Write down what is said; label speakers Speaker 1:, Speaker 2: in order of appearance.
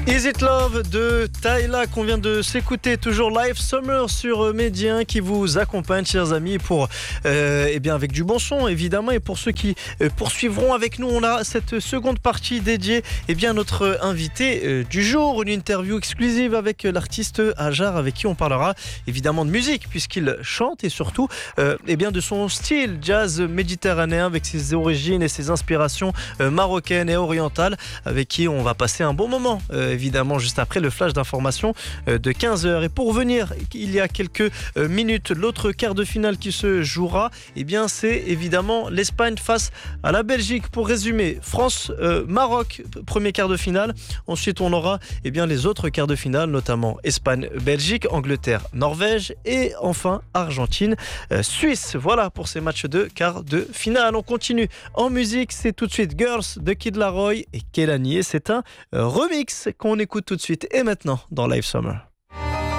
Speaker 1: Is It Love de Tyla qu'on vient de s'écouter, toujours Live Summer sur Média qui vous accompagne, chers amis, pour avec du bon son évidemment, et pour ceux qui poursuivront avec nous, on a cette seconde partie dédiée à notre invité du jour, une interview exclusive avec l'artiste Hajar, avec qui on parlera évidemment de musique puisqu'il chante, et surtout de son style jazz méditerranéen avec ses origines et ses inspirations marocaines et orientales, avec qui on va passer un bon moment évidemment juste après le flash d'information de 15h. Et pour venir, il y a quelques minutes, l'autre quart de finale qui se jouera, c'est évidemment l'Espagne face à la Belgique. Pour résumer, France-Maroc, premier quart de finale. Ensuite, on aura les autres quarts de finale, notamment Espagne-Belgique, Angleterre-Norvège et enfin Argentine-Suisse. Voilà pour ces matchs de quart de finale. On continue en musique, c'est tout de suite Girls de Kid Laroi et Kehlani. C'est un remix qu'on écoute tout de suite et maintenant dans Live Summer.